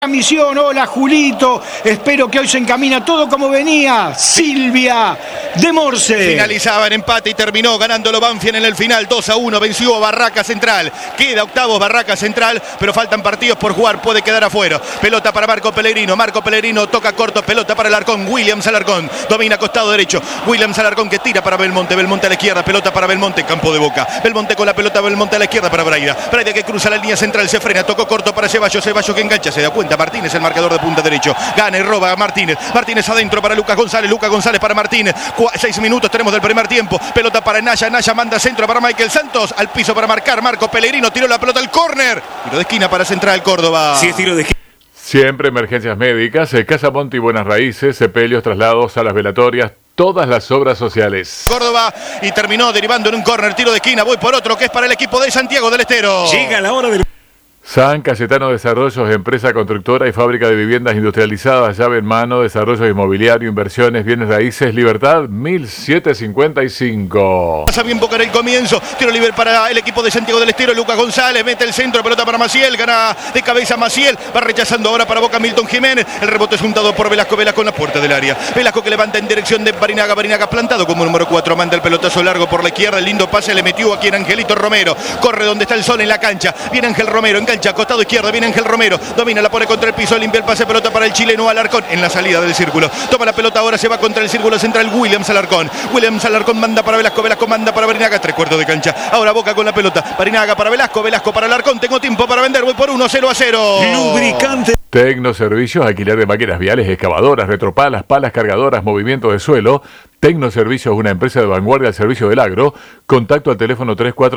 Misión, hola Julito, espero que hoy se encamina todo como venía. Silvia de Morse. Finalizaba en empate y terminó ganándolo Banfield en el final 2-1, venció a Barraca Central. Queda octavos Barraca Central, pero faltan partidos por jugar, puede quedar afuera. Pelota para Marco Pellegrino toca corto, pelota para Alarcón, Williams Alarcón, domina costado derecho, Williams Alarcón que tira para Belmonte a la izquierda, pelota para Belmonte, campo de Boca. Belmonte con la pelota, Belmonte a la izquierda para Braida que cruza la línea central, se frena, tocó corto para Ceballos que engancha, se da cuenta Martínez, el marcador de punta derecho, gana y roba a Martínez adentro para Lucas González para Martínez, 6 minutos tenemos del primer tiempo, pelota para Naya manda centro para Michael Santos, al piso para marcar, Marco Pellegrino tiró la pelota al córner, tiro de esquina para Central Córdoba. Sí, tiro de esquina. Siempre emergencias médicas, Casamonte y Buenas Raíces, sepelios, traslados, salas velatorias, todas las obras sociales. Córdoba y terminó derivando en un córner, tiro de esquina, voy por otro que es para el equipo de Santiago del Estero. Llega la hora del... San Cayetano Desarrollos, empresa constructora y fábrica de viviendas industrializadas, llave en mano, desarrollo inmobiliario, inversiones, bienes raíces, Libertad 1755. Pasa bien Boca en el comienzo, tiro libre para el equipo de Santiago del Estero, Lucas González mete el centro, pelota para Maciel, gana de cabeza Maciel, va rechazando ahora para Boca Milton Jiménez, el rebote es juntado por Velasco en la puerta del área, Velasco que levanta en dirección de Barinaga plantado como número 4, manda el pelotazo largo por la izquierda, el lindo pase le metió aquí en Angelito Romero, corre donde está el sol en la cancha, viene Ángel Romero, engancha costado izquierdo, viene Ángel Romero, domina, la pone contra el piso, limpia el pase, pelota para el chileno Alarcón en la salida del círculo, toma la pelota ahora, se va contra el círculo central Williams Alarcón manda para Velasco manda para Barinaga, 3/4 de cancha, ahora Boca con la pelota, Barinaga para Velasco para Alarcón, tengo tiempo para vender, voy por 1-0-0. Lubricante. Tecnoservicios, alquiler de máquinas viales, excavadoras, retropalas, palas cargadoras, movimiento de suelo. Tecnoservicios, una empresa de vanguardia al servicio del agro. Contacto al teléfono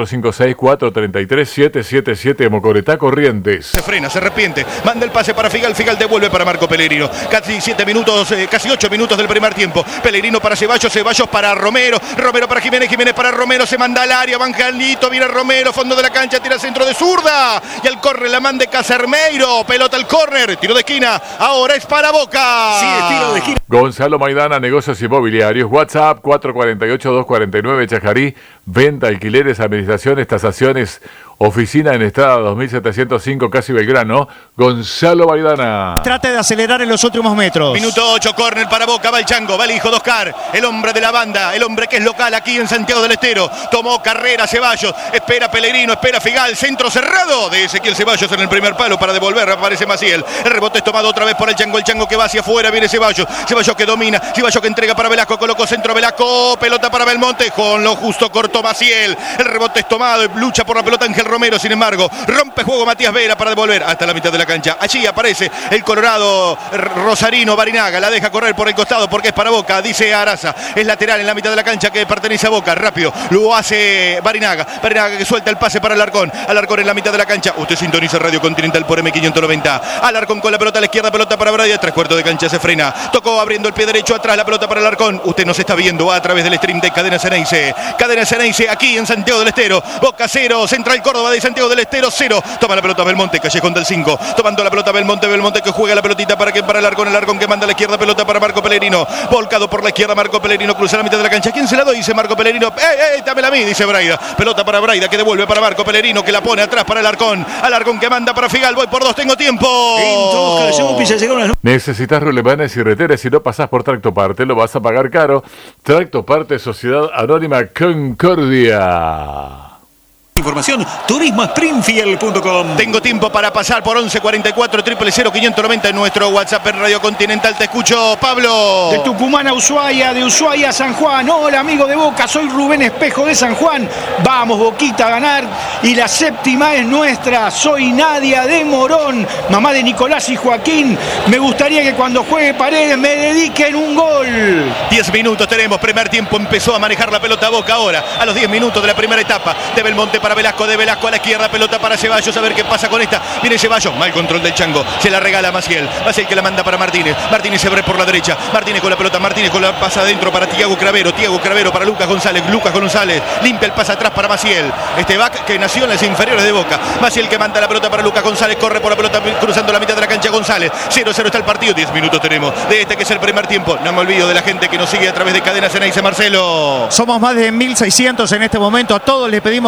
3456-433-777 de Mocoretá, Corrientes. Se frena, se arrepiente, manda el pase para Figal devuelve para Marco Pellegrino. Casi 8 minutos del primer tiempo. Pellegrino para Ceballos para Romero para Jiménez para Romero, se manda al área, Vanjalito, viene Romero, fondo de la cancha, tira centro de zurda. Y al córner la manda Casermeiro, pelota al córner, tiro de esquina, ahora es para Boca. Sí, tiro de esquina. Gonzalo Maidana, negocios inmobiliarios, WhatsApp 448-249 Chajarí, venta, alquileres, administraciones, tasaciones, oficina en Estrada 2705, casi Belgrano. Gonzalo Maidana. Trate de acelerar en los últimos metros. Minuto 8, córner para Boca, va el Chango, va el hijo de Oscar, el hombre de la banda, el hombre que es local aquí en Santiago del Estero. Tomó carrera Ceballos, espera Pellegrino, espera Figal, centro cerrado de Ezequiel Ceballos en el primer palo para devolver, aparece Maciel. El rebote es tomado otra vez por el Chango que va hacia afuera, viene Ceballos que domina, Ceballos que entrega para Velasco, colocó centro Velasco, pelota para Belmonte, con lo justo cortó Maciel. El rebote es tomado, lucha por la pelota Ángel Romero, sin embargo, rompe juego Matías Vera para devolver hasta la mitad de la cancha. Allí aparece el colorado rosarino Barinaga, la deja correr por el costado porque es para Boca, dice Araza, es lateral en la mitad de la cancha que pertenece a Boca, rápido, lo hace Barinaga que suelta el pase para Alarcón en la mitad de la cancha, usted sintoniza Radio Continental por M590, Alarcón con la pelota a la izquierda, pelota para Braida, 3/4 de cancha, se frena, tocó abriendo el pie derecho atrás, la pelota para Alarcón, usted nos está viendo a través del stream de Cadena Ceneice aquí en Santiago del Estero, Boca 0, Central Córdoba de Santiago del Estero 0, toma la pelota Belmonte, Callejón del 5, tomando la pelota Belmonte que juega la pelotita para Alarcón que manda a la izquierda, pelota para Marco Pellegrino, volcado por la izquierda, Marco Pellegrino cruza la mitad de la cancha, ¿quién se la doy? Dice Marco Pellegrino, dámela a mí, dice Braida, pelota para Braida que devuelve para Marco Pellegrino que la pone atrás para Alarcón que manda para Figal, voy por 2, tengo tiempo. Necesitas rulemanes y reteres, si no pasás por Tractoparte lo vas a pagar caro. Tractoparte, Sociedad Anónima Concordia. Información, turismospringfield.com. Tengo tiempo para pasar por 1144-000-590 en nuestro WhatsApp en Radio Continental. Te escucho, Pablo. De Tucumán a Ushuaia, de Ushuaia a San Juan. Hola, amigo de Boca, soy Rubén Espejo de San Juan. Vamos, Boquita, a ganar. Y la séptima es nuestra. Soy Nadia de Morón, mamá de Nicolás y Joaquín. Me gustaría que cuando juegue Paredes me dediquen un gol. 10 minutos tenemos, primer tiempo, empezó a manejar la pelota Boca ahora. A los 10 minutos de la primera etapa, de Belmonte para Velasco, de Velasco a la izquierda, pelota para Ceballos, a ver qué pasa con esta. Viene Ceballos, mal control del Chango, se la regala a Maciel que la manda para Martínez se abre por la derecha, Martínez con la pelota, Martínez con la pasa adentro para Thiago Cravero para Lucas González, limpia el pase atrás para Maciel, este back que nació en las inferiores de Boca, Maciel que manda la pelota para Lucas González, corre por la pelota cruzando la mitad de la cancha González, 0-0 está el partido, 10 minutos tenemos de este que es el primer tiempo. No me olvido de la gente que nos sigue a través de Cadena Ceneice, Marcelo. Somos más de 1.600 en este momento, a todos les pedimos que dejen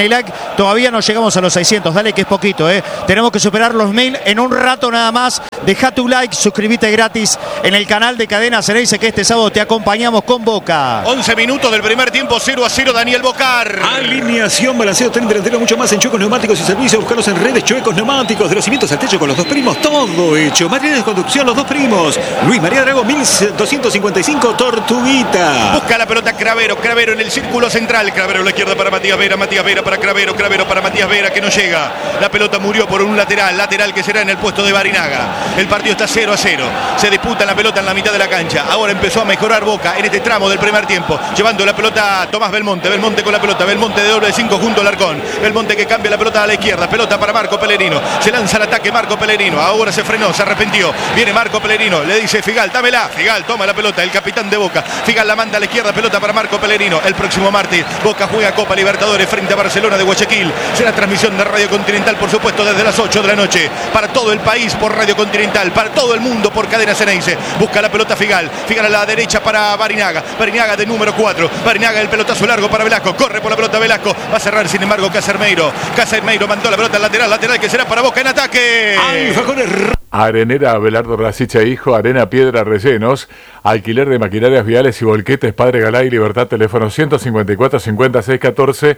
Dale like, todavía no llegamos a los 600, dale que es poquito, tenemos que superar los 1000 en un rato nada más. Deja tu like, suscríbete gratis en el canal de Cadena Ceneice, que este sábado te acompañamos con Boca. 11 minutos del primer tiempo, 0-0 Daniel Bocar. Alineación, balanceo, tren delantero, mucho más en Chuecos Neumáticos y Servicios. Buscarlos en redes Chuecos Neumáticos, de los cimientos al techo con los dos primos, todo hecho. Materiales de conducción, los dos primos. Luis María Drago, 1255, Tortuguita. Busca la pelota Cravero en el círculo central. Cravero a la izquierda para Matías Vera para Cravero para Matías Vera, que no llega. La pelota murió por un lateral que será en el puesto de Barinaga. El partido está 0-0. Se disputa la pelota en la mitad de la cancha. Ahora empezó a mejorar Boca en este tramo del primer tiempo. Llevando la pelota Tomás Belmonte. Belmonte con la pelota. Belmonte de doble de 5 junto al Arcón. Belmonte que cambia la pelota a la izquierda. Pelota para Marco Pellegrino. Se lanza al ataque Marco Pellegrino. Ahora se frenó, se arrepintió. Viene Marco Pellegrino. Le dice Figal, dámela. Figal toma la pelota. El capitán de Boca. Figal la manda a la izquierda. Pelota para Marco Pellegrino. El próximo martes Boca juega Copa Libertadores frente a Barcelona de Guayaquil. Será transmisión de Radio Continental, por supuesto, desde las 8 de la noche. Para todo el país por Radio Continental. Para todo el mundo por Cadena Ceneice. Busca la pelota Figal. Figal a la derecha para Barinaga. Barinaga de número 4. Barinaga el pelotazo largo para Velasco. Corre por la pelota Velasco. Va a cerrar sin embargo Casermeiro. Casermeiro mandó la pelota al lateral que será para Boca en ataque. Arenera Abelardo Rasicha Hijo, Arena Piedra Rellenos, alquiler de maquinarias viales y volquetes, Padre Galay, Libertad, teléfono 154 56 14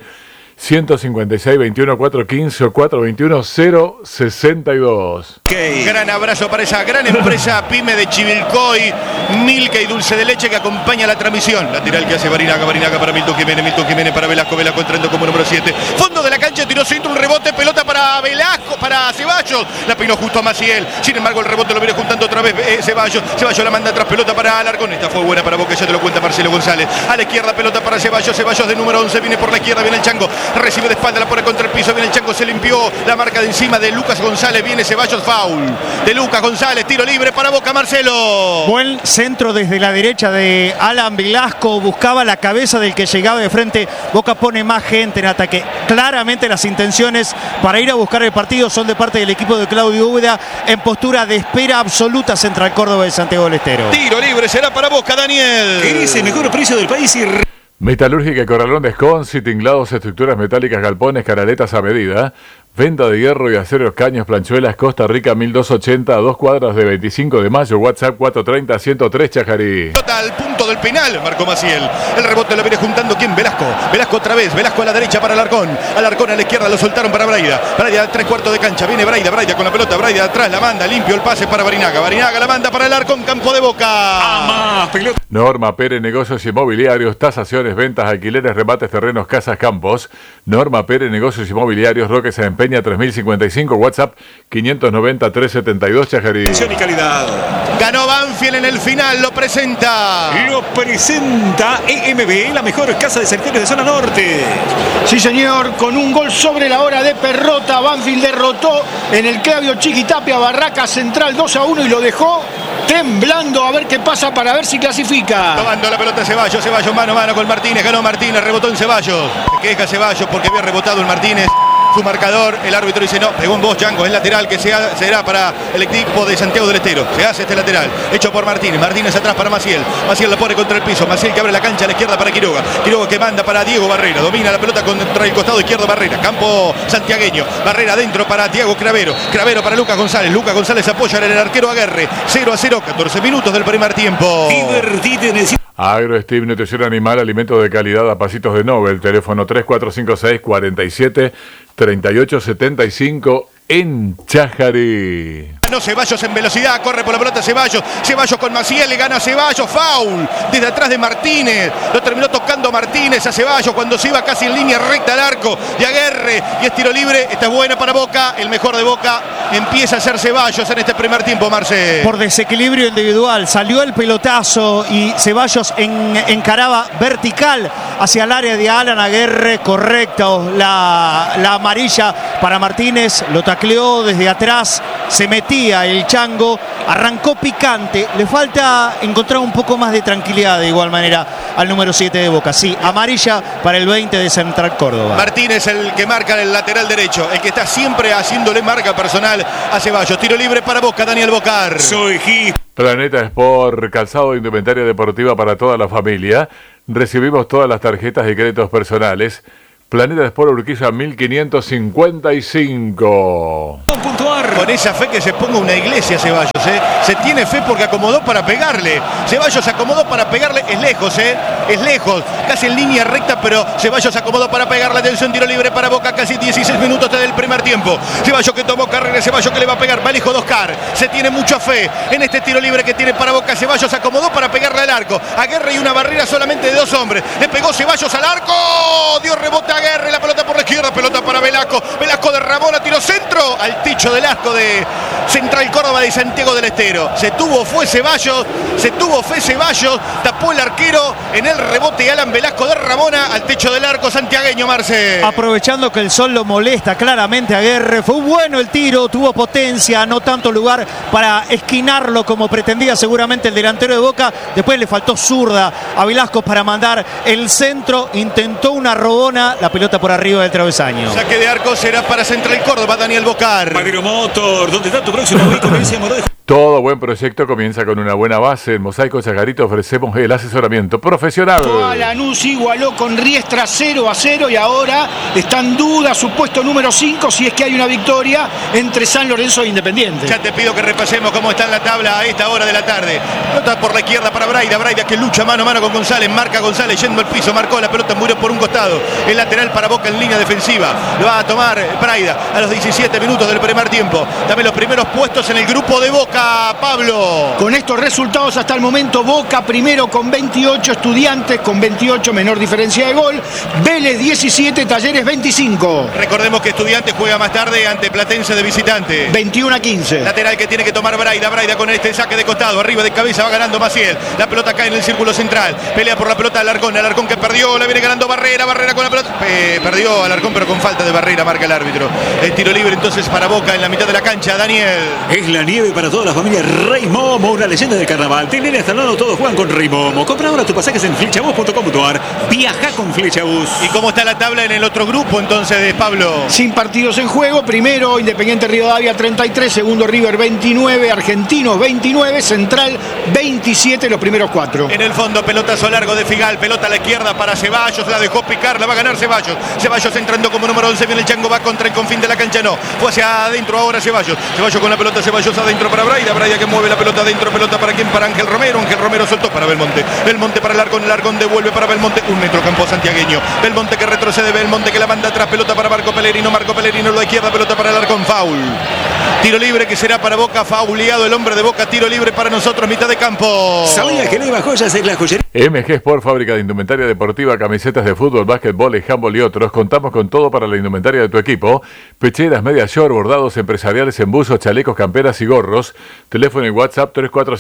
156 21 415 o 421 062. Gran abrazo para esa gran empresa pyme de Chivilcoy, Milka y Dulce de Leche, que acompaña la transmisión. Lateral que hace Barinaga para Milton Jiménez para Velasco entrando como número 7. Fondo de la cancha, tiró centro, un rebote, pelota para Velasco, para Ceballos. La pinó justo a Maciel. Sin embargo, el rebote lo viene juntando otra vez Ceballos. Ceballos la manda atrás, pelota para Alarcón. Esta fue buena para Boca, ya te lo cuenta Marcelo González. A la izquierda, pelota para Ceballos. Ceballos de número 11 viene por la izquierda, viene el Chango. Recibe de espalda, la pone contra el piso, viene el Chango, se limpió la marca de encima de Lucas González, viene Ceballos, foul de Lucas González, tiro libre para Boca, Marcelo. Buen centro desde la derecha de Alan Velasco, buscaba la cabeza del que llegaba de frente. Boca pone más gente en ataque. Claramente las intenciones para ir a buscar el partido son de parte del equipo de Claudio Úbeda, en postura de espera absoluta. Central Córdoba de Santiago del Estero. Tiro libre será para Boca, Daniel. ¿Qué es el mejor precio del país? Metalúrgica Corralón de Esconci, tinglados, estructuras metálicas, galpones, canaletas a medida. Venta de hierro y aceros, caños, planchuelas, Costa Rica 1280, a 2 cuadras de 25 de mayo, WhatsApp 430-103 Chajarí. Al punto del penal, Marco Maciel. El rebote lo viene juntando, ¿quién? Velasco. Velasco otra vez, Velasco a la derecha para Alarcón. Alarcón a la izquierda, lo soltaron para Braida. Braida, 3/4 de cancha, viene Braida con la pelota, Braida atrás, la manda, limpio el pase para Barinaga. Barinaga la manda para Alarcón, campo de Boca. Norma Pérez, negocios inmobiliarios, tasaciones, ventas, alquileres, remates, terrenos, casas, campos. Norma Pérez, negocios inmobiliarios, Roque se empeña 3055, WhatsApp 590-372 Chajarí. Y calidad. Ganó Banfield en el final, lo presenta EMB, la mejor casa de sanitarios de zona norte. Sí, señor, con un gol sobre la hora de Perrota, Banfield derrotó en el Claudio Chiquitapia Barraca Central 2-1 y lo dejó temblando a ver qué pasa para ver si clasifica. Tomando la pelota Ceballos mano a mano con Martínez, ganó Martínez, rebotó en Ceballos. Se queja Ceballos porque había rebotado en Martínez. Su marcador, el árbitro dice no, pegó en vos, Chango, es lateral que será para el equipo de Santiago del Estero. Se hace este lateral, hecho por Martínez. Martínez atrás para Maciel. Maciel la pone contra el piso. Maciel que abre la cancha a la izquierda para Quiroga. Quiroga que manda para Diego Barrera. Domina la pelota contra el costado izquierdo Barrera. Campo santiagueño. Barrera adentro para Tiago Cravero. Cravero para Lucas González. Lucas González apoya en el arquero Aguerre. 0-0, 14 minutos del primer tiempo. AgroSteam, nutrición animal, alimentos de calidad a pasitos de Nobel. Teléfono 3456 47 3875 en Chajarí. Ganó Ceballos en velocidad, corre por la pelota Ceballos con Maciel, le gana Ceballos, foul desde atrás de Martínez, lo terminó tocando Martínez a Ceballos cuando se iba casi en línea recta al arco de Aguerre y es tiro libre. Esta es buena para Boca, el mejor de Boca empieza a ser Ceballos en este primer tiempo, Marce. Por desequilibrio individual salió el pelotazo y Ceballos encaraba vertical hacia el área de Alan Aguerre, correcto, la amarilla para Martínez, lo tacleó desde atrás, se metía el Chango, arrancó picante, le falta encontrar un poco más de tranquilidad de igual manera al número 7 de Boca. Sí, amarilla para el 20 de Central Córdoba. Martínez el que marca el lateral derecho, el que está siempre haciéndole marca personal a Ceballos. Tiro libre para Boca, Daniel Bocar. Planeta Sport, calzado de indumentaria deportiva para toda la familia. Recibimos todas las tarjetas y créditos personales. Planeta de Sport Urquiza 1555. Con esa fe que se ponga una iglesia Ceballos, se tiene fe porque acomodó para pegarle. Ceballos acomodó para pegarle, es lejos, es lejos, casi en línea recta, pero Ceballos acomodó para pegarle. Atención, tiro libre para Boca, casi 16 minutos del primer tiempo. Ceballos que tomó carrera, Ceballos que le va a pegar, va el hijo de Oscar. Se tiene mucha fe en este tiro libre que tiene para Boca. Ceballos acomodó para pegarle al arco. Aguerre y una barrera solamente de 2 hombres. Le pegó Ceballos al arco, dio rebote a Aguerre, la pelota por la izquierda, pelota para Velasco. Velasco de Ramona, tiro centro al techo del arco de Central Córdoba de Santiago del Estero. Se tuvo fe Ceballos, tapó el arquero en el rebote Alan Velasco de Ramona al techo del arco santiagueño, Marce. Aprovechando que el sol lo molesta claramente a Aguerre, fue bueno el tiro, tuvo potencia, no tanto lugar para esquinarlo como pretendía seguramente el delantero de Boca. Después le faltó zurda a Velasco para mandar el centro, intentó una robona, la pelota por arriba del travesaño. Saque de arco será para Central Córdoba, Daniel Bocar. Magro Motor, ¿dónde está tu próximo vehículo? Todo buen proyecto comienza con una buena base. En Mosaico Chacarita ofrecemos el asesoramiento profesional. Lanús igualó con Riestra 0-0 y ahora está en duda su puesto número 5 si es que hay una victoria entre San Lorenzo e Independiente. Ya te pido que repasemos cómo está en la tabla a esta hora de la tarde. Pelota por la izquierda para Braida. Braida que lucha mano a mano con González. Marca González yendo al piso. Marcó la pelota, murió por un costado. El lateral para Boca en línea defensiva. Lo va a tomar Braida a los 17 minutos del primer tiempo. También los primeros puestos en el grupo de Boca. Pablo. Con estos resultados hasta el momento, Boca primero con 28, Estudiantes con 28, menor diferencia de gol, Vélez 17, Talleres 25. Recordemos que Estudiantes juega más tarde ante Platense de visitante. 21-15. Lateral que tiene que tomar Braida. Braida con este saque de costado, arriba de cabeza va ganando Maciel. La pelota cae en el círculo central. Pelea por la pelota Alarcón. Alarcón que perdió, la viene ganando Barrera. Barrera con la pelota. Perdió Alarcón, pero con falta de Barrera, marca el árbitro. El tiro libre entonces para Boca en la mitad de la cancha, Daniel. Es la nieve para toda la familia Rey Momo, una leyenda del carnaval. Tienen hasta el lado, todos juegan con Rey Momo. Compra ahora tus pasajes en flechabus.com.ar. Viaja con Flechabus. ¿Y cómo está la tabla en el otro grupo entonces, Pablo? Sin partidos en juego, primero Independiente Rivadavia 33, segundo River 29, Argentinos 29, Central 27, los primeros 4. En el fondo, pelotazo largo de Figal, pelota a la izquierda para Ceballos, la dejó picar, la va a ganar Ceballos. Ceballos entrando como número 11, viene el Chango, va contra el confín de la cancha, no. Fue hacia adentro ahora Ceballos. Ceballos con la pelota, Ceballos adentro para Braida. Braida que mueve la pelota adentro, pelota para quién, para Ángel Romero. Ángel Romero soltó para Belmonte. Belmonte para el Largón devuelve para Belmonte. Un metro campo santiagueño. Belmonte que retrocede, Belmonte que la manda atrás, pelota para Marco Pellegrino. Marco Pellegrino a la izquierda, pelota para el Largón, foul. Tiro libre que será para Boca, fauleado el hombre de Boca, tiro libre para nosotros, mitad de campo. ¿Sabía que Leva Joyas es la joyería? MG Sport, fábrica de indumentaria deportiva, camisetas de fútbol, básquetbol, handball y otros. Contamos con todo para la indumentaria de tu equipo. Pecheras, media short, bordados empresariales en buzos, chalecos, camperas y gorros. Teléfono y WhatsApp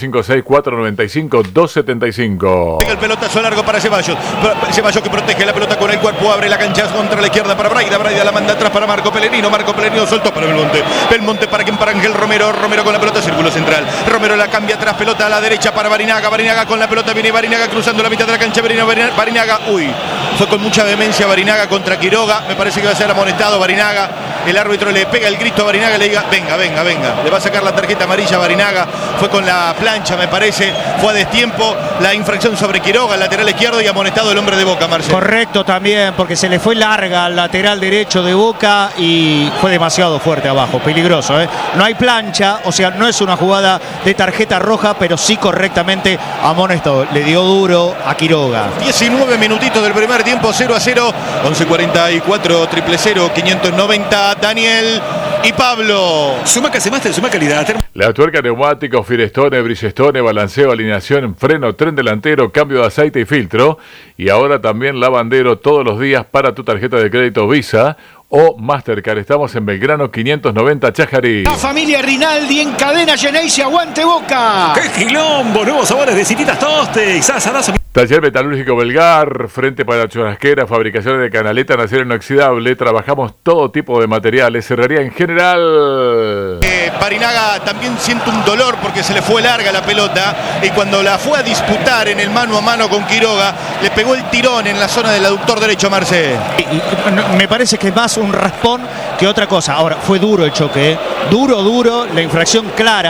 3456-495-275. El pelotazo largo para Ceballos. Ceballos que protege la pelota con el cuerpo, abre la cancha contra la izquierda para Braida. Braida la manda atrás para Marco Pellegrino. Marco Pellegrino soltó para Belmonte. Belmonte para quien, para Ángel Romero. Romero con la pelota, círculo central. Romero la cambia atrás, pelota a la derecha para Barinaga. Barinaga con la pelota, viene Barinaga cruzando la mitad de la cancha. Barinaga, uy, fue con mucha vehemencia Barinaga contra Quiroga. Me parece que va a ser amonestado Barinaga. El árbitro le pega el grito a Barinaga, le diga, venga. Le va a sacar la tarjeta amarilla a Barinaga. Fue con la plancha, me parece. Fue a destiempo la infracción sobre Quiroga, el lateral izquierdo, y amonestado el hombre de Boca, Marcelo. Correcto también, porque se le fue larga al lateral derecho de Boca y fue demasiado fuerte abajo, peligroso, ¿eh? No hay plancha, o sea, no es una jugada de tarjeta roja, pero sí correctamente amonestado. Le dio duro a Quiroga. 19 minutitos del primer tiempo, 0-0, 11:44, 000 590, Daniel y Pablo. Sumaca Master, suma calidad. La tuerca, neumáticos, Firestone, Bridgestone, balanceo, alineación, freno, tren delantero, cambio de aceite y filtro. Y ahora también lavandero todos los días para tu tarjeta de crédito Visa o Mastercard. Estamos en Belgrano 590 Chajarí. La familia Rinaldi en cadena Geneise, aguante Boca. ¡Qué quilombo! Nuevos sabores de Cititas Tostex. Taller Metalúrgico Belgar, frente para churrasquera, fabricaciones de canaleta en acero inoxidable. Trabajamos todo tipo de materiales, cerraría en general. Barinaga también siente un dolor porque se le fue larga la pelota y cuando la fue a disputar en el mano a mano con Quiroga, le pegó el tirón en la zona del aductor derecho, Marcé. Me parece que es más un raspón que otra cosa. Ahora, fue duro el choque, ¿eh? Duro, la infracción clara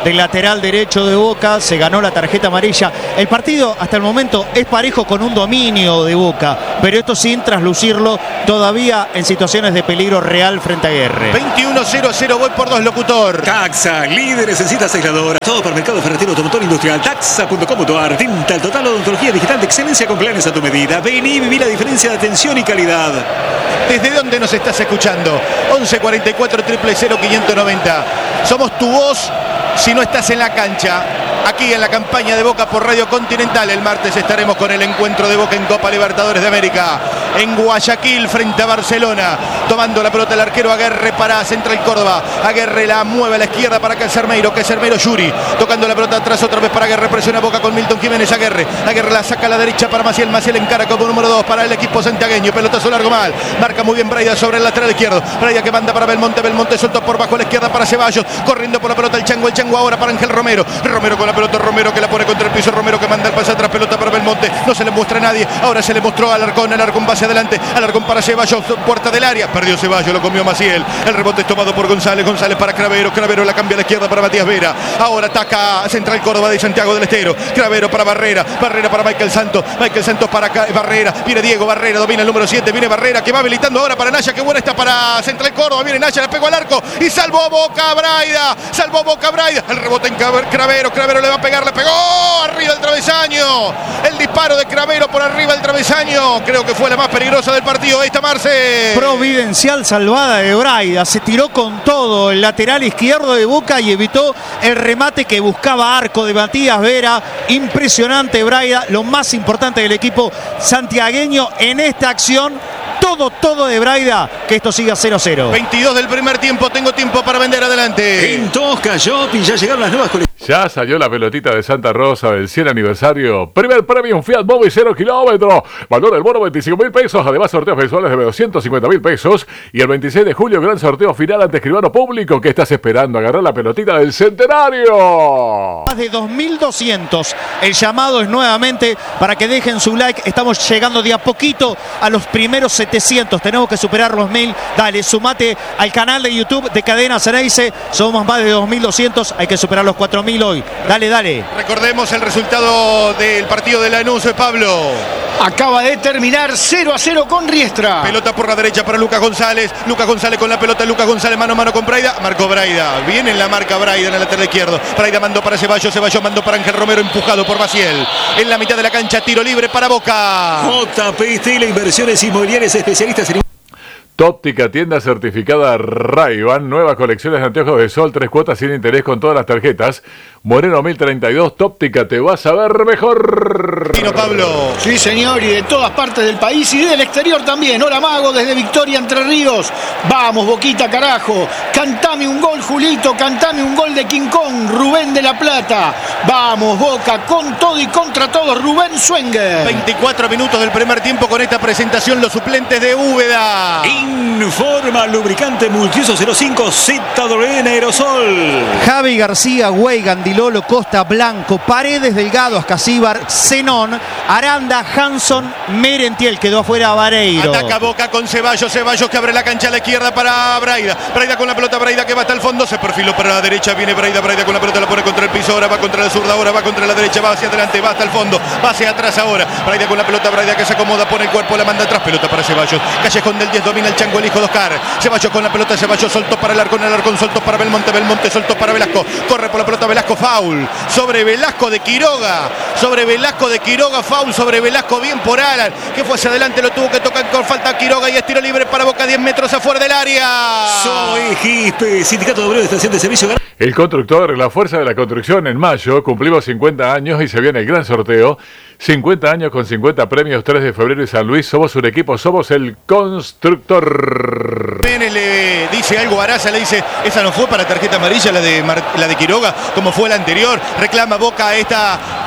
del lateral derecho de Boca, se ganó la tarjeta amarilla. El partido hasta el momento es parejo con un dominio de Boca, pero esto sin traslucirlo todavía en situaciones de peligro real frente a Aguerre. 21-0-0, voy por 2, locutor. Taxa, líderes en citas aisladoras. Todo para mercado ferretero, automotor industrial. Taxa.com.ar. Tinta, el total odontología digital de excelencia con planes a tu medida. Vení y viví la diferencia de atención y calidad. ¿Desde dónde nos estás escuchando? 11 44 000 590. Somos tu voz si no estás en la cancha. Aquí en la campaña de Boca por Radio Continental. El martes estaremos con el encuentro de Boca en Copa Libertadores de América. En Guayaquil frente a Barcelona. Tomando la pelota el arquero Aguerre para Central Córdoba. Aguerre la mueve a la izquierda para que Cermeiro Yuri. Tocando la pelota atrás otra vez para Aguerre. Presiona Boca con Milton Jiménez. Aguerre la saca a la derecha para Maciel. Maciel encara como número 2 para el equipo santiagueño. Pelotazo largo mal. Marca muy bien Braida sobre el lateral izquierdo. Braida que manda para Belmonte. Belmonte suelto por bajo a la izquierda para Ceballos. Corriendo por la pelota el Chango. El Chango ahora para Ángel Romero. Romero con la pelota. Romero que la pone contra el piso. Romero que manda el pase atrás. Pelota para Belmonte. No se le muestra a nadie. Ahora se le mostró a Alarcón. Alarcón va hacia adelante. Alarcón para Ceballos. Puerta del área. Perdió Ceballos. Lo comió Maciel. El rebote es tomado por González. González para Cravero. Cravero la cambia a la izquierda para Matías Vera. Ahora ataca Central Córdoba de Santiago del Estero. Cravero para Barrera. Barrera para Michael Santos. Michael Santos para Barrera. Viene Diego Barrera. Domina el número 7. Viene Barrera que va habilitando ahora para Naya. Qué buena está para Central Córdoba. Viene Naya. La pegó al arco. Y salvó Boca Braida. Salvó Boca Braida. El rebote en Cravero. Cravero le va a pegar. Le pegó. Arriba del travesaño. El disparo de Cravero por arriba del travesaño. Creo que fue la más peligrosa del partido. Esta Marce. Providencial salvada de Braida. Se tiró con todo el lateral izquierdo de Boca y evitó el remate que buscaba arco de Matías Vera. Impresionante Braida. Lo más importante del equipo santiagueño en esta acción. Todo de Braida, que esto siga 0-0. 22 del primer tiempo, tengo tiempo para vender adelante. En Tosca Shopping ya llegaron las nuevas colecciones. Ya salió la pelotita de Santa Rosa del 100 aniversario. Primer premio, un Fiat Mobi 0 kilómetros. Valor del bono 25.000 pesos. Además, sorteos mensuales de 250.000 pesos. Y el 26 de julio, gran sorteo final ante escribano público. ¿Qué estás esperando? Agarrar la pelotita del centenario. Más de 2.200. El llamado es nuevamente para que dejen su like. Estamos llegando de a poquito a los primeros 700. Tenemos que superar los 1.000. Dale, sumate al canal de YouTube de Cadena Ceneice. Somos más de 2.200. Hay que superar los 4.000 hoy. Dale. Recordemos el resultado del partido de Lanús, Pablo. Acaba de terminar 0-0 con Riestra. Pelota por la derecha para Lucas González. Lucas González con la pelota. Lucas González mano a mano con Braida. Marcó Braida. Viene en la marca Braida en el lateral izquierdo. Braida mandó para Ceballos. Ceballos mandó para Ángel Romero. Empujado por Maciel. En la mitad de la cancha, tiro libre para Boca. JP Estela Inversiones Inmobiliarias, especialistas en... Tóptica, tienda certificada Ray-Ban, nuevas colecciones de anteojos de sol, 3 cuotas sin interés con todas las tarjetas. Moreno 1032, Tóptica, te vas a ver mejor. Pablo. Sí, señor, y de todas partes del país y del exterior también. Hola, Mago, desde Victoria, Entre Ríos. Vamos, Boquita, carajo. Cantame un gol, Julito, cantame un gol de King Kong, Rubén de la Plata. Vamos, Boca, con todo y contra todo, Rubén Swenger. 24 minutos del primer tiempo con esta presentación, los suplentes de Úbeda. Informa lubricante multiuso 05 ZWN Aerosol. Javi García, Weigan, Dilolo, Costa, Blanco, Paredes, Delgado, Ascasíbar, Zenón, Aranda, Hanson, Merentiel, quedó afuera Vareiro. Ataca Boca con Ceballos. Ceballos que abre la cancha a la izquierda para Braida. Braida con la pelota, Braida que va hasta el fondo, se perfiló para la derecha, viene Braida. Braida con la pelota, la pone contra el piso, ahora va contra la zurda, ahora va contra la derecha, va hacia adelante, va hasta el fondo, va hacia atrás ahora. Braida con la pelota, Braida que se acomoda, pone el cuerpo, la manda atrás, pelota para Ceballos. Callejón del 10, domina el Chango, el hijo de Oscar. Ceballos con la pelota, Ceballos soltó para el Alarcón soltó para Belmonte, Belmonte soltó para Velasco. Corre por la pelota Velasco, foul sobre Velasco de Quiroga. Foul sobre Velasco, bien por Alan, que fue hacia adelante, lo tuvo que tocar con falta Quiroga y es tiro libre para Boca, 10 metros afuera del área. Soy GISPE, Sindicato de Obreros de Estación de Servicio. El constructor, la fuerza de la construcción. En mayo cumplimos 50 años y se viene el gran sorteo. 50 años con 50 premios, 3 de febrero y San Luis. Somos un equipo, somos el constructor. Le dice algo Araza, le dice, esa no fue para tarjeta amarilla, la de Quiroga, como fue la anterior. Reclama Boca esta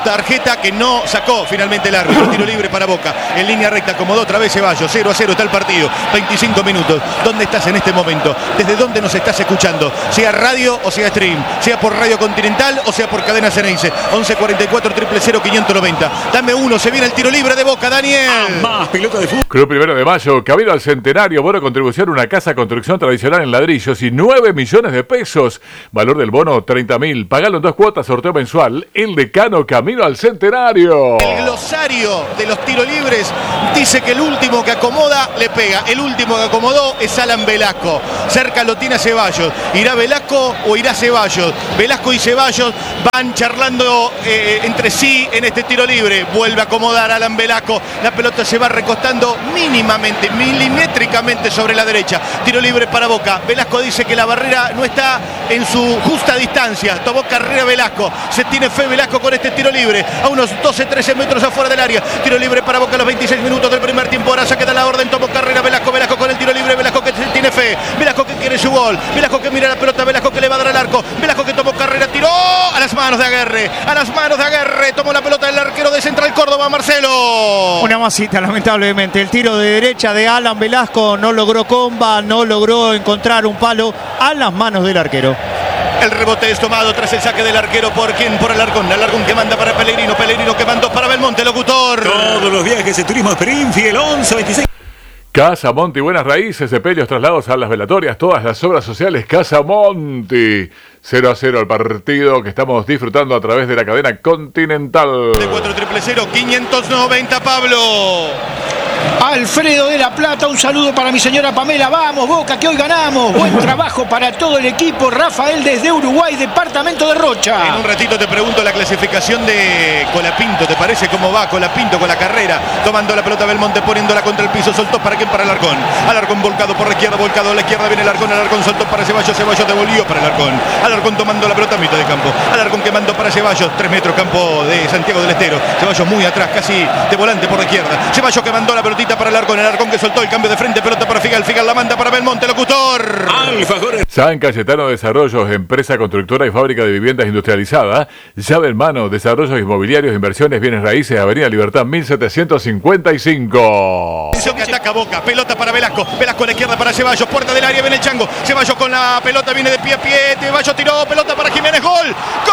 tarjeta que no sacó finalmente el árbitro. Tiro libre para Boca. En línea recta acomodó otra vez Ceballos. 0-0 está el partido. 25 minutos. ¿Dónde estás en este momento? ¿Desde dónde nos estás escuchando? Sea radio o sea stream. Sea por Radio Continental o sea por Cadena Ceneice. 1144 000 590. Dame uno. Se viene el tiro libre de Boca, Daniel. Más pelota de fútbol. Club 1 de Mayo, camino al centenario, bono contribución, una casa construcción tradicional en ladrillos y 9 millones de pesos. Valor del bono 30.000. Pagalo en 2 cuotas, sorteo mensual. El Decano, camino al centenario. El glosario de los tiros libres dice que el último que acomoda le pega. El último que acomodó es Alan Velasco. Cerca lo tiene a Ceballos. ¿Irá Velasco o irá Ceballos? Velasco y Ceballos van charlando entre sí en este tiro libre. Vuelve a acomodar Alan Velasco. La pelota se va recostando mínimamente, milimétricamente sobre la derecha. Tiro libre para Boca. Velasco dice que la barrera no está en su justa distancia. Tomó carrera Velasco. Se tiene fe Velasco con este tiro libre. A unos 12-13 metros afuera del área. Tiro libre para Boca a los 26 minutos del primer tiempo. Ahora se queda la orden. Tomó carrera Velasco. Velasco con el tiro libre. Velasco que tiene fe. Velasco que quiere su gol. Velasco que mira la pelota. Velasco que le va a dar al arco. Velasco que tomó carrera. Tiró a las manos de Aguerre. A las manos de Aguerre. Tomó la pelota del arquero de Central Córdoba, Marcelo. Una masita, lamentablemente. El tiro de derecha de Alan Velasco no logró comba, no logró encontrar un palo a las manos del arquero. El rebote es tomado tras el saque del arquero. ¿Por quién? Por Alarcón. Alarcón que manda para Pellegrino. Pellegrino que mandó para Belmonte, locutor. Todos los viajes de turismo Springfield, 1126. Casa Monti, buenas raíces, sepelios, traslados a las velatorias, todas las obras sociales. Casa Monti. 0-0 el partido que estamos disfrutando a través de la cadena Continental. De 4 000 590, Pablo. Alfredo de la Plata, un saludo para mi señora Pamela. Vamos, Boca, que hoy ganamos. Buen trabajo para todo el equipo. Rafael desde Uruguay, departamento de Rocha. En un ratito te pregunto la clasificación de Colapinto. ¿Te parece cómo va Colapinto con la carrera? Tomando la pelota Belmonte, poniéndola contra el piso. Soltó para quién, para Alarcón. Alarcón volcado por la izquierda, volcado a la izquierda. Viene Alarcón. Alarcón soltó para Ceballos. Ceballos devolvió para Alarcón. Alarcón tomando la pelota a mitad de campo. Alarcón que mandó para Ceballos. 3 metros campo de Santiago del Estero. Ceballos muy atrás, casi de volante por la izquierda. Ceballos que mandó la pelotita para Alarcón. Alarcón que soltó el cambio de frente. Pelota para Figal. Figal la manda para Belmonte, locutor. Alfajores. San Cayetano Desarrollos, empresa constructora y fábrica de viviendas industrializada. Llave en mano, desarrollos inmobiliarios, inversiones, bienes raíces, Avenida Libertad 1755. Que ataca Boca, pelota para Velasco. Velasco a la izquierda para Ceballos. Puerta del área, viene el Chango. Ceballos con la pelota, viene de pie a pie. Ceballos tiró, pelota para Jiménez. Gol. ¡Gol!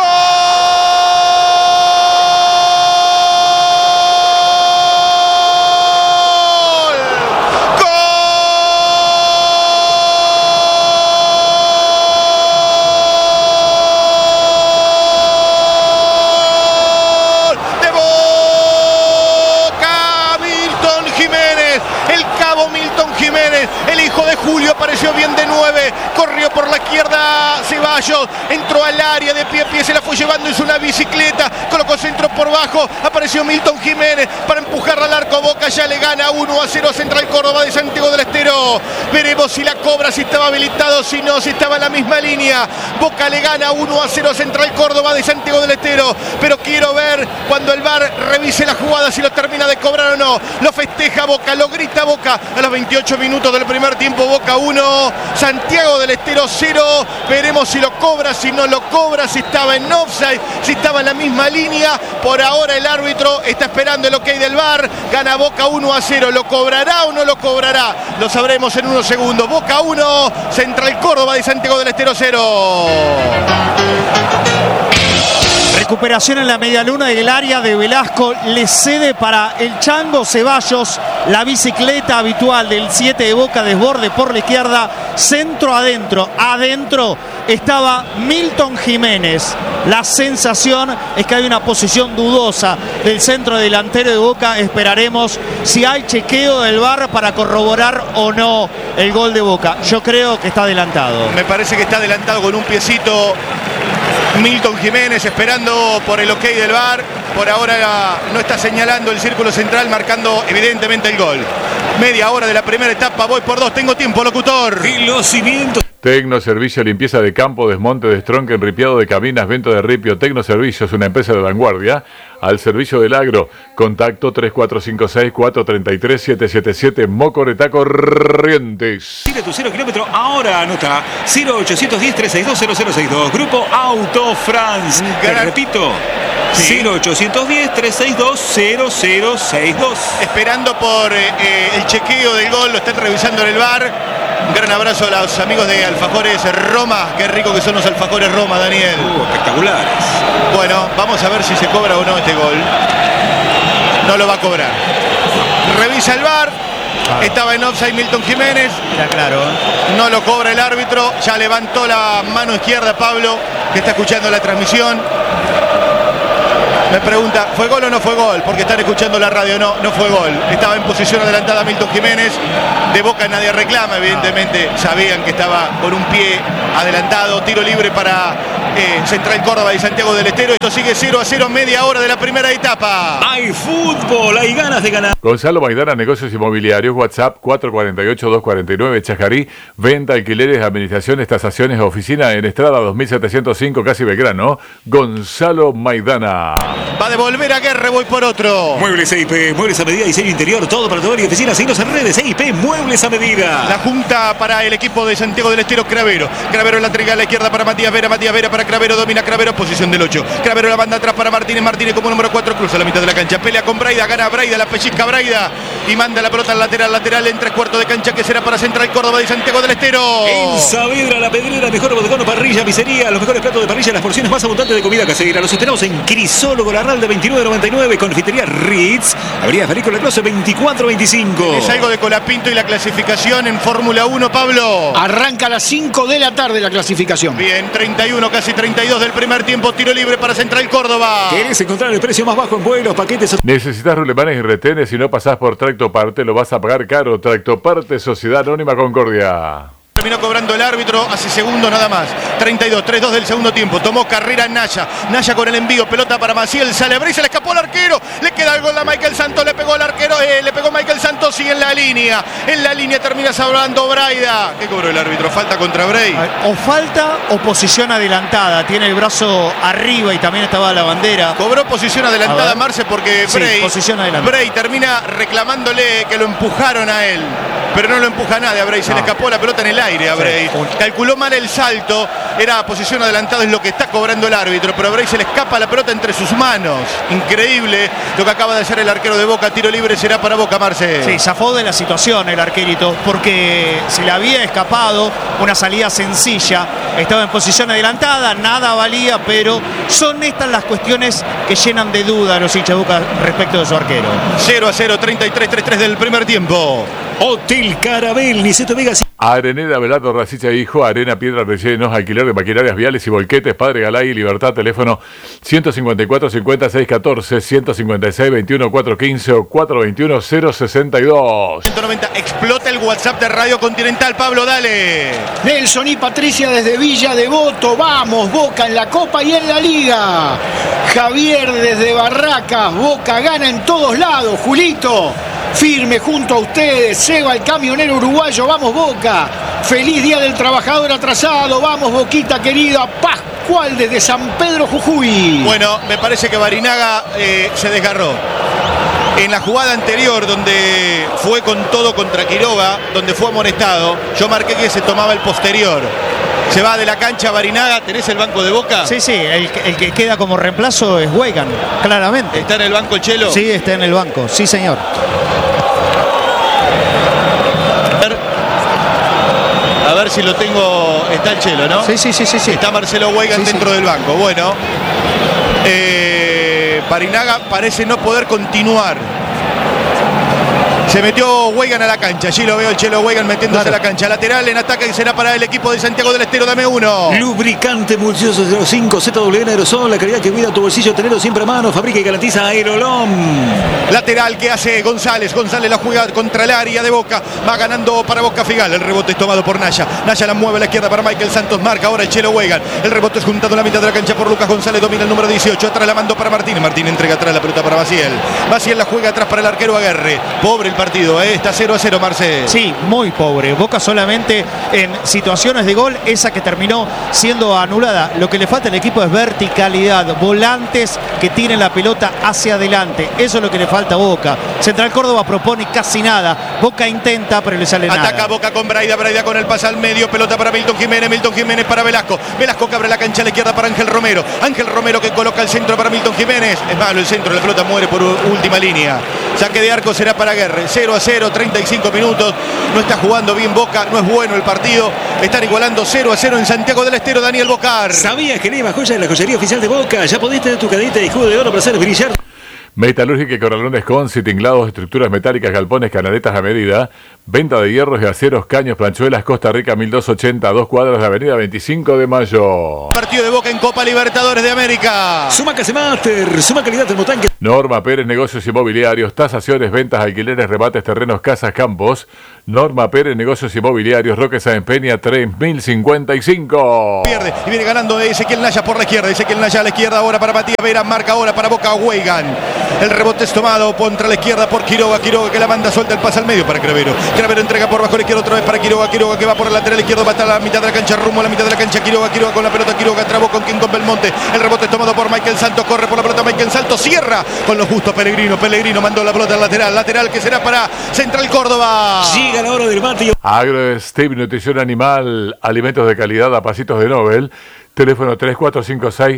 El hijo de Julio apareció bien de 9, corrió por la izquierda Ceballos, entró al área de pie a pie, se la fue llevando, hizo una bicicleta, colocó centro por bajo, apareció Milton Jiménez para empujar al arco. Boca ya le gana 1-0 a Central Córdoba de Santiago del Estero. Veremos si la cobra, si estaba habilitado, si no, si estaba en la misma línea. Boca le gana 1-0 a Central Córdoba de Santiago del Estero, pero quiero ver cuando el VAR revise la jugada si lo termina de cobrar o no. Lo festeja Boca, lo grita Boca a los 28 minutos del primer tiempo. Boca 1, Santiago del Estero 0. Veremos si lo cobra, si no lo cobra, si estaba en offside, si estaba en la misma línea. Por ahora el árbitro está esperando el ok del VAR. Gana Boca 1-0. ¿Lo cobrará o no lo cobrará? Lo sabremos en unos segundos. Boca 1, Central Córdoba de Santiago del Estero 0. Recuperación en la medialuna del área de Velasco. Le cede para el Chango Ceballos la bicicleta habitual del 7 de Boca, desborde por la izquierda, centro adentro. Adentro estaba Milton Jiménez. La sensación es que hay una posición dudosa del centro delantero de Boca. Esperaremos si hay chequeo del VAR para corroborar o no el gol de Boca. Yo creo que está adelantado. Me parece que está adelantado con un piecito Milton Jiménez, esperando por el ok del VAR. Por ahora no está señalando el círculo central, marcando evidentemente el gol. Media hora de la primera etapa, voy por 2, tengo tiempo, locutor. Y los cimientos. Tecnoservicio, limpieza de campo, desmonte de estronque, enripiado de cabinas, venta de ripio. Tecnoservicio es una empresa de vanguardia al servicio del agro. Contacto 3456-433-777, Mocoretá, Corrientes. Tire tu 0 kilómetro ahora, anota 0810-362-0062. Grupo Auto France. Te repito, Sí. 0810-362-0062. Esperando por el chequeo del gol, lo están revisando en el VAR. Un gran abrazo a los amigos de Alfajores Roma. Qué rico que son los Alfajores Roma, Daniel. Espectaculares. Bueno, vamos a ver si se cobra o no este gol. No lo va a cobrar. Revisa el VAR. Estaba en offside Milton Jiménez. Era claro. No lo cobra el árbitro. Ya levantó la mano izquierda Pablo, que está escuchando la transmisión. Me pregunta, ¿fue gol o no fue gol? Porque están escuchando la radio. No, no fue gol. Estaba en posición adelantada Milton Jiménez. De Boca nadie reclama, evidentemente. Sabían que estaba con un pie adelantado. Tiro libre para Central Córdoba y Santiago del Estero. Esto sigue 0-0, media hora de la primera etapa. Hay fútbol, hay ganas de ganar. Gonzalo Maidana, Negocios Inmobiliarios, WhatsApp 448-249, Chajarí, venta, alquileres, administraciones, tasaciones, oficina en Estrada 2705, casi Belgrano. Gonzalo Maidana. Va a devolver a Guerre, voy por otro. Muebles EIP, muebles a medida, diseño interior, todo para tu hogar y oficina. Síguenos en redes, EIP, muebles a medida. La junta para el equipo de Santiago del Estero, Cravero. Cravero en la entrega a la izquierda para Matías Vera para Cravero, domina Cravero, posición del 8. Cravero la banda atrás para Martínez como número 4, cruza la mitad de la cancha. Pelea con Braida, gana Braida, la pellizca Braida y manda la pelota al lateral en 3/4 de cancha, que será para Central Córdoba y Santiago del Estero. En Saavedra, La Pedrera, mejor bodegón o parrilla, pizzería, los mejores platos de parrilla, las porciones más abundantes de comida casera. Los esperamos en Crisólogo Larralde 2999, Confitería Ritz, Avenida Federico Lacroze 2425. Es algo de Colapinto y la clasificación en Fórmula 1, Pablo. Arranca a las 5 de la tarde la clasificación. Bien, 31, casi 32 del primer tiempo, tiro libre para Central Córdoba. ¿Querés encontrar el precio más bajo en vuelos, paquetes? Necesitas rulemanes y retenes. Si no pasás por Tractoparte, lo vas a pagar caro. Tractoparte, Sociedad Anónima Concordia. Terminó cobrando el árbitro hace segundos nada más. 32, 3-2 del segundo tiempo. Tomó carrera Naya. Naya con el envío. Pelota para Maciel. Sale a Bray. Se le escapó al arquero. Le queda el gol a Michael Santos. Le pegó el arquero. Le pegó Michael Santos. Sigue en la línea. En la línea termina salvando Braida. ¿Qué cobró el árbitro? Falta contra Bray. O falta o posición adelantada. Tiene el brazo arriba y también estaba la bandera. Cobró posición adelantada Marce porque Sí, Bray, posición adelantada. Bray termina reclamándole que lo empujaron a él. Pero no lo empuja nadie a Bray. Se le escapó la pelota en el aire a Bray. Calculó mal el salto. Era posición adelantada, es lo que está cobrando el árbitro. Pero a Bray se le escapa la pelota entre sus manos. Increíble lo que acaba de hacer el arquero de Boca. Tiro libre será para Boca, Marce. Sí, zafó de la situación el arquerito porque se le había escapado una salida sencilla. Estaba en posición adelantada, nada valía, pero son estas las cuestiones que llenan de duda a los hinchas de Boca respecto de su arquero. 0-0, 33-33 del primer tiempo. Hotel Carabel, Niceto Vega. Arenera, Belardo, Racicha, Hijo, Arena, Piedra, Rellenos, alquiler de maquinarias viales y volquetes, Padre Galay, Libertad, teléfono 154-5614, 156-21-415 o 421-062. 190, explota el WhatsApp de Radio Continental. Pablo, dale. Nelson y Patricia desde Villa Devoto. Vamos, Boca en la Copa y en la Liga. Javier desde Barracas. Boca gana en todos lados. Julito, firme junto a ustedes. Seba, el camionero uruguayo. Vamos, Boca. Feliz Día del Trabajador atrasado. Vamos, Boquita querida. Pascual desde San Pedro, Jujuy. Bueno, me parece que Barinaga se desgarró. En la jugada anterior, donde fue con todo contra Quiroga, donde fue amonestado, yo marqué que se tomaba el posterior. Se va de la cancha Barinaga. ¿Tenés el banco de Boca? Sí, el que queda como reemplazo es Weigan, claramente. ¿Está en el banco el Chelo? Sí, está en el banco, sí señor. A ver si lo tengo. Está el Chelo, ¿no? Sí. Está Marcelo Weigan dentro del banco. Bueno, Barinaga parece no poder continuar. Se metió Weigan a la cancha. Allí lo veo el Chelo Weigan metiéndose a la cancha. Lateral en ataque y será para el equipo de Santiago del Estero. Dame uno. Lubricante multioso 05 ZWN Aerosol, la calidad que cuida tu bolsillo, tenerlo siempre a mano, fabrica y garantiza Aerolom. Lateral que hace González. González la juega contra el área de Boca. Va ganando para Boca Figal. El rebote es tomado por Naya. Naya la mueve a la izquierda para Michael Santos. Marca ahora el Chelo Weigan. El rebote es juntado en la mitad de la cancha por Lucas González. Domina el número 18. Atrás la mandó para Martín. Martín entrega atrás la pelota para Maciel. Maciel la juega atrás para el arquero Aguerre. Pobre el partido, está 0-0, Marce. Sí, muy pobre. Boca solamente en situaciones de gol, esa que terminó siendo anulada. Lo que le falta al equipo es verticalidad, volantes que tiren la pelota hacia adelante. Eso es lo que le falta a Boca. Central Córdoba propone casi nada. Boca intenta, pero le sale nada. Ataca Boca con Braida, Braida con el pase al medio, pelota para Milton Jiménez para Velasco. Velasco que abre la cancha a la izquierda para Ángel Romero. Ángel Romero que coloca el centro para Milton Jiménez. Es malo el centro, la pelota muere por última línea. Saque de arco será para Guerre. 0-0, 35 minutos. No está jugando bien Boca, no es bueno el partido. Están igualando 0-0 en Santiago del Estero, Daniel Bocar. ¿Sabías que Lima Joya es la joyería oficial de Boca? Ya podés tener tu cadita de jugo de oro para hacer brillar. Metalúrgica y Corralones con tinglados, estructuras metálicas, galpones, canaletas a medida. Venta de hierros y aceros, caños, planchuelas, Costa Rica 1280, 2 cuadras de avenida 25 de mayo. Partido de Boca en Copa Libertadores de América. Suma Casemaster, suma calidad termotanque. Norma Pérez, negocios inmobiliarios, tasaciones, ventas, alquileres, rebates, terrenos, casas, campos. Norma Pérez, negocios inmobiliarios, Roque Sáenz Peña 3055. Pierde y viene ganando Ezequiel Naya por la izquierda. Ezequiel Naya a la izquierda ahora para Matías Vera, marca ahora para Boca Weigan. El rebote es tomado contra la izquierda por Quiroga. Quiroga que la manda, suelta el pase al medio para Cravero. Cravero entrega por bajo la izquierda otra vez para Quiroga. Quiroga que va por el lateral izquierdo, va hasta la mitad de la cancha, rumbo a la mitad de la cancha. Quiroga con la pelota. Quiroga trabó con quien, con Belmonte. El rebote es tomado por Michael Santos. Corre por la pelota Michael Santos. Cierra con los justos Pellegrino. Pellegrino mandó la pelota al lateral. Lateral que será para Central Córdoba. Llega la hora del mate. AgroSteve, nutrición animal, alimentos de calidad a pasitos de Nobel. Teléfono 3456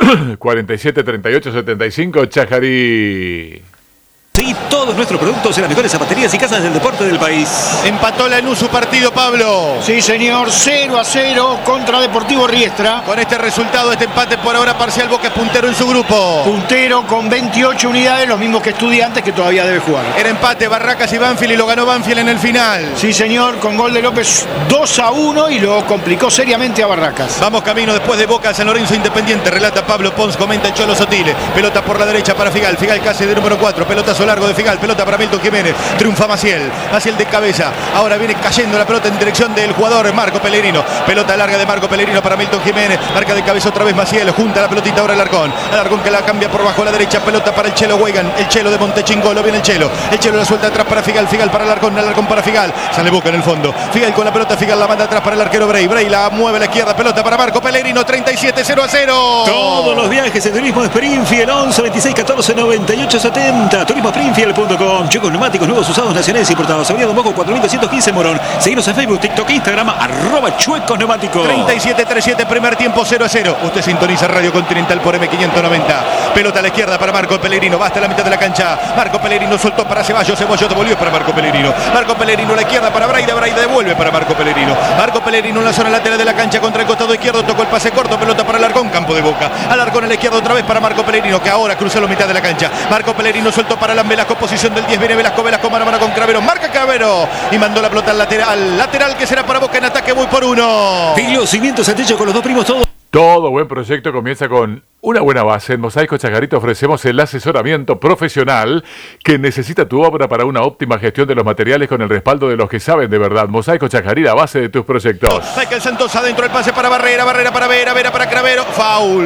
473875, Chajarí. Sí, todos nuestros productos en las mejores zapaterías y casas del deporte del país. Empató Lanús su partido, Pablo. Sí, señor, 0-0 contra Deportivo Riestra. Con este resultado, este empate por ahora parcial, Boca es puntero en su grupo. Puntero con 28 unidades, los mismos que Estudiantes, que todavía debe jugar. Era empate, Barracas y Banfield, y lo ganó Banfield en el final. Sí, señor, con gol de López 2-1 y lo complicó seriamente a Barracas. Vamos camino después de Boca, San Lorenzo Independiente, relata Pablo Pons, comenta el Cholo Sotile. Pelota por la derecha para Figal, Figal casi de número 4, pelota largo de Figal, pelota para Milton Jiménez, triunfa Maciel de cabeza, ahora viene cayendo la pelota en dirección del jugador Marco Pellegrino, pelota larga de Marco Pellegrino para Milton Jiménez, marca de cabeza otra vez Maciel, junta la pelotita ahora Alarcón que la cambia por bajo a la derecha, pelota para el Chelo Weigan, el Chelo de Montechingolo, viene el Chelo la suelta atrás para Figal, Figal para Alarcón para Figal, sale Boca en el fondo, Figal con la pelota, Figal la manda atrás para el arquero Bray la mueve a la izquierda, pelota para Marco Pellegrino, 37-0-0. Todos los viajes en turismo de Springfield, 11 26 14 98 70, turismospringfield.com. Chicos neumáticos nuevos, usados, nacionales importados. Avenida Don Bosco 4215 Morón. Seguimos en Facebook, TikTok, Instagram, @chuecos neumáticos. 37-37, primer tiempo 0-0. Usted sintoniza Radio Continental por M590. Pelota a la izquierda para Marco Pellegrino. Va hasta la mitad de la cancha. Marco Pellegrino soltó para Ceballos. Ceballos devolvió para Marco Pellegrino. Marco Pellegrino a la izquierda para Braida. Braida devuelve para Marco Pellegrino. Marco Pellegrino en la zona lateral de la cancha contra el costado izquierdo. Tocó el pase corto. Pelota para Alarcón, campo de Boca. Alarcón a la izquierda otra vez para Marco Pellegrino, que ahora cruza la mitad de la cancha. Marco Pellegrino soltó para Alan Velasco, posición del 10. Viene Velasco mano a mano con Cravero. Marca Cravero y mandó la pelota al lateral que será para Boca en ataque, muy por uno. Los cimientos han hecho con los dos primos todos. Todo buen proyecto comienza con una buena base. En Mosaico Chacarita ofrecemos el asesoramiento profesional que necesita tu obra para una óptima gestión de los materiales con el respaldo de los que saben de verdad. Mosaico Chacarita, base de tus proyectos. Michael Santos adentro, el pase para Barrera para Vera para Cravero. Foul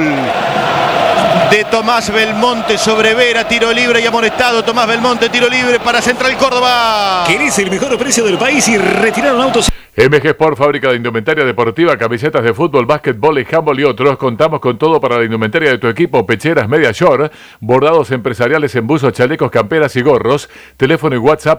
de Tomás Belmonte sobre Vera, tiro libre y amonestado. Tomás Belmonte, tiro libre para Central Córdoba. ¿Querés el mejor precio del país y retiraron autos? MG Sport, fábrica de indumentaria deportiva, camisetas de fútbol, básquetbol, handball y otros. Contamos con todo para la indumentaria de tu equipo: pecheras, media short, bordados empresariales en buzos, chalecos, camperas y gorros. Teléfono y WhatsApp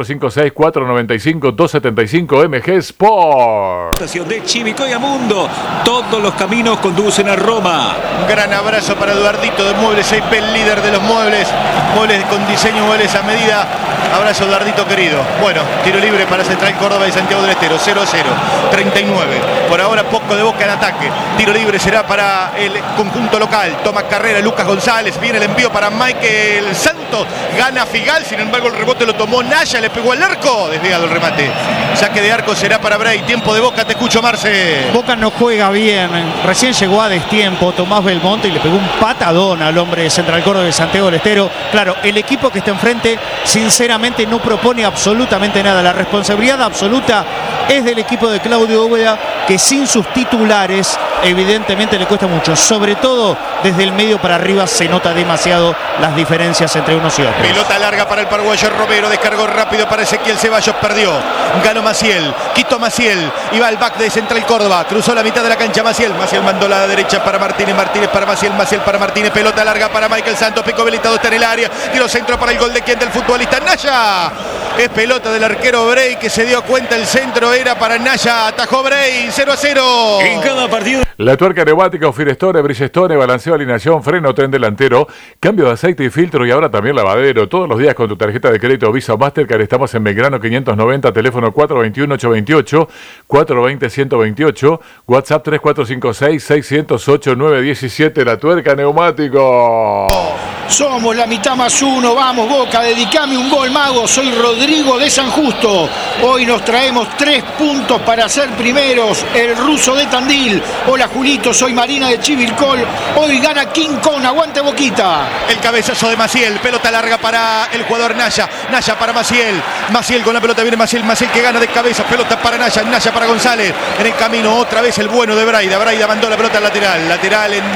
3456-495-275. MG Sport. Estación de Chivicoy a Mundo. Todos los caminos conducen a Roma. Un gran abrazo para Eduardito de Muebles IP, el líder de los muebles con diseño, muebles a medida. Abrazo, Eduardito querido. Bueno, tiro libre para Central Córdoba y Santiago del Estero. 0-0, 39. Por ahora poco de Boca en ataque. Tiro libre será para el conjunto local. Toma carrera Lucas González. Viene el envío para Michael Santos. Gana Figal. Sin embargo, el rebote lo tomó Naya. Le pegó al arco. Desviado el remate. Saque de arco será para Bray. Tiempo de Boca. Te escucho, Marce. Boca no juega bien. Recién llegó a destiempo Tomás Belmonte y le pegó un patadón al hombre de Central Córdoba de Santiago del Estero. Claro, el equipo que está enfrente, sinceramente, sinceramente no propone absolutamente nada. La responsabilidad absoluta es del equipo de Claudio Úbeda, que sin sus titulares evidentemente le cuesta mucho. Sobre todo desde el medio para arriba se nota demasiado las diferencias entre unos y otros. Pelota larga para el paraguayo Romero, descargó rápido para Ezequiel Ceballos, perdió. Ganó Maciel, quitó Maciel, iba al back de Central Córdoba, cruzó la mitad de la cancha Maciel mandó la derecha para Martínez, Martínez para Maciel para Martínez, pelota larga para Michael Santos, Pico habilitado, está en el área, tiro centro para el gol de quién, del futbolista Naya. Es pelota del arquero Bray, que se dio cuenta el centro era para Naya, atajó Bray, 0-0. En cada partido. La tuerca neumática, Firestone, Bridgestone, balanceo, alineación, freno, tren delantero, cambio de aceite y filtro y ahora también lavadero. Todos los días con tu tarjeta de crédito Visa o Mastercard. Estamos en Belgrano 590, teléfono 421-828, 420-128, WhatsApp 3456-608-917. La tuerca neumático. Somos la mitad más uno, vamos Boca, dedicame un gol, mago. Soy Rodrigo de San Justo. Hoy nos traemos 3 puntos para ser primeros. El ruso de Tandil. Hola Julito, soy Marina de Chivilcol. Hoy gana King Kong, aguante Boquita. El cabezazo de Maciel, pelota larga para el jugador Naya, Naya para Maciel, Maciel con la pelota, viene Maciel, Maciel que gana de cabeza, pelota para Naya, Naya para González, en el camino otra vez el bueno de Braida, Braida mandó la pelota al lateral en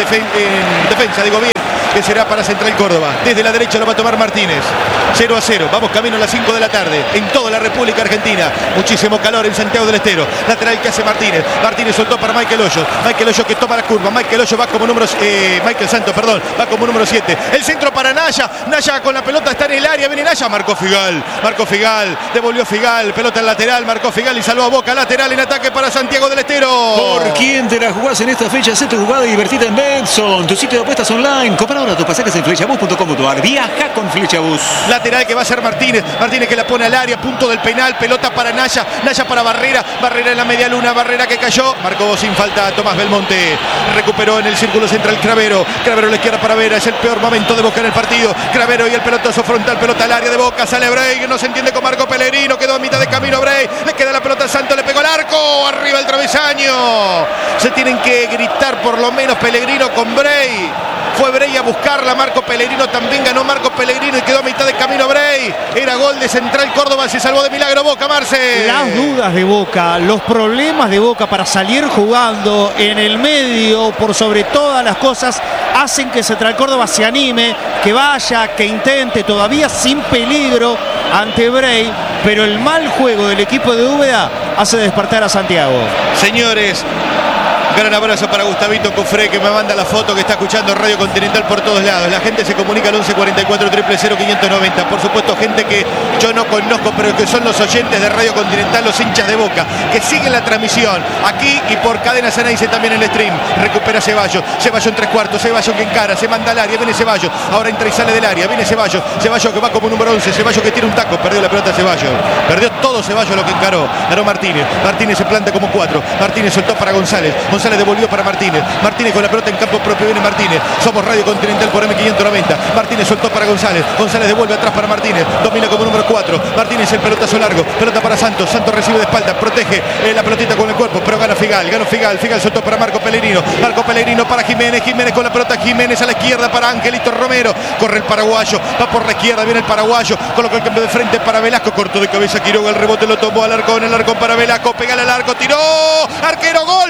defensa, digo bien, que será para Central Córdoba. Desde la derecha lo va a tomar Martínez. 0-0. Vamos camino a las 5 de la tarde. En toda la República Argentina. Muchísimo calor en Santiago del Estero. Lateral que hace Martínez. Martínez soltó para Michael Hoyos. Michael Hoyos que toma la curva. Michael Hoyos va como número... Michael Santos, perdón. Va como número 7. El centro para Naya. Naya con la pelota está en el área. Viene Naya. Marcó Figal. Marcó Figal. Devolvió Figal. Pelota al lateral. Marcó Figal y salvó a Boca. Lateral en ataque para Santiago del Estero. ¿Por quién te la jugás en esta fecha? Hacé tu jugada y divertite en Betson, tu sitio de apuestas online. Compra ahora tus pasajes en flechabus.com.ar. Viaja con Flechabus. Lateral que va a ser Martínez. Martínez que la pone al área. Punto del penal. Pelota para Naya. Naya para Barrera. Barrera en la media luna. Barrera que cayó. Marcó sin falta Tomás Belmonte. Recuperó en el círculo central Cravero. Cravero a la izquierda para Vera. Es el peor momento de Boca en el partido. Cravero y el pelotazo frontal. Pelota al área de Boca. Sale Bray. No se entiende con Marco Pellegrino. Quedó a mitad de camino Bray. Le queda la pelota a Santos. Le pegó al arco. Arriba el travesaño. Se tienen que gritar por lo menos Pellegrino con Bray. Fue Bray a buscarla, Marco Pellegrino también ganó Marco Pellegrino y quedó a mitad de camino Bray. Era gol de Central Córdoba, se salvó de milagro Boca, Marce. Las dudas de Boca, los problemas de Boca para salir jugando en el medio, por sobre todas las cosas, hacen que Central Córdoba se anime, que vaya, que intente, todavía sin peligro ante Bray, pero el mal juego del equipo de Úbeda hace despertar a Santiago. Señores, gran abrazo para Gustavito Cofré, que me manda la foto, que está escuchando Radio Continental por todos lados. La gente se comunica al 11 44 000 590. Por supuesto, gente que yo no conozco, pero que son los oyentes de Radio Continental, los hinchas de Boca, que siguen la transmisión aquí y por Cadena Ceneice también en el stream. Recupera Ceballos. Ceballos en 3/4. Ceballos que encara, se manda al área. Viene Ceballos. Ahora entra y sale del área. Viene Ceballos. Ceballos que va como número 11. Ceballos que tiene un taco. Perdió la pelota Ceballos. Perdió todo Ceballos lo que encaró. Ganó Martínez. Martínez se planta como 4. Martínez soltó para González. González devolvió para Martínez. Martínez con la pelota en campo propio. Viene Martínez. Somos Radio Continental por M590. Martínez soltó para González. González devuelve atrás para Martínez. Domina como número 4. Martínez el pelotazo largo. Pelota para Santos. Santos recibe de espalda. Protege la pelotita con el cuerpo. Pero gana Figal. Ganó Figal. Figal soltó para Marco Pellegrino. Marco Pellegrino para Jiménez. Jiménez con la pelota. Jiménez a la izquierda para Angelito Romero. Corre el paraguayo. Va por la izquierda. Viene el paraguayo. Colocó el cambio de frente para Velasco. Cortó de cabeza Quiroga. El rebote lo tomó al arco. En el arco para Velasco. Pégale al arco. Tiró. Arquero. Gol.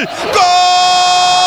¡Gol!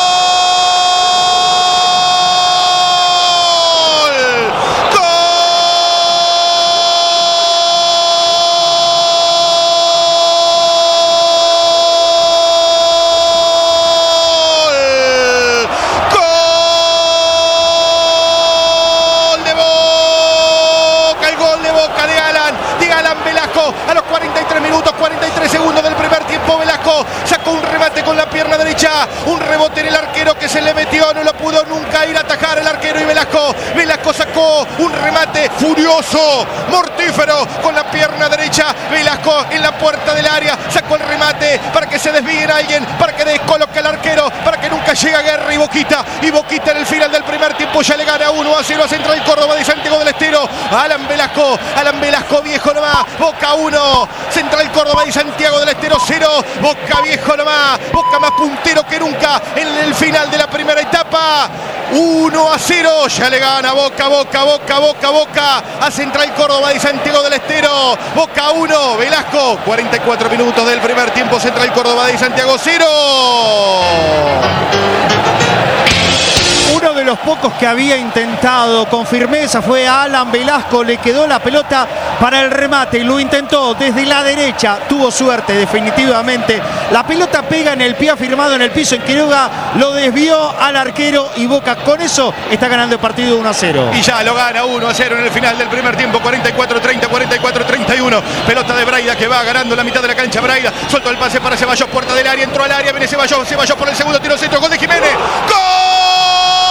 A los 43 minutos, 43 segundos del primer tiempo, Velasco sacó un remate con la pierna derecha, un rebote en el arquero que se le metió, no lo pudo nunca ir a atajar el arquero y Velasco sacó un remate furioso, mortífero con la pierna derecha. Velasco en la puerta del área sacó el remate para que se desvíe alguien, para que descoloque al arquero, para que nunca llegue a Guerra y Boquita en el final del primer tiempo ya le gana 1-0 a Central Córdoba de Santiago del Estero. Alan Velasco viejo nomás. Boca 1, Central Córdoba y Santiago del Estero 0. Boca viejo nomás. Boca más puntero que nunca en el final de la primera etapa. 1-0, ya le gana Boca a Central Córdoba de Santiago del Estero. Boca 1, Velasco, 44 minutos del primer tiempo, Central Córdoba de Santiago 0. Uno de los pocos que había intentado con firmeza fue Alan Velasco, le quedó la pelota para el remate, lo intentó desde la derecha, tuvo suerte definitivamente, la pelota pega en el pie afirmado en el piso, en Quiroga lo desvió al arquero y Boca con eso está ganando el partido 1-0. Y ya lo gana 1-0 en el final del primer tiempo, 44-30, 44-31, pelota de Braida que va ganando la mitad de la cancha. Braida, suelto el pase para Ceballos, puerta del área, entró al área, viene Ceballos por el segundo tiro centro, gol de Jiménez, ¡gol!